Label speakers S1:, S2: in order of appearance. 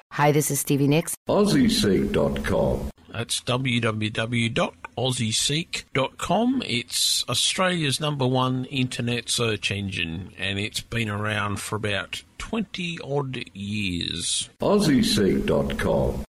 S1: Hi, this is Stevie Nicks.
S2: AussieSeek.com.
S3: That's www.aussieseek.com. It's Australia's #1 internet search engine, and it's been around for about 20-odd years.
S2: AussieSeek.com.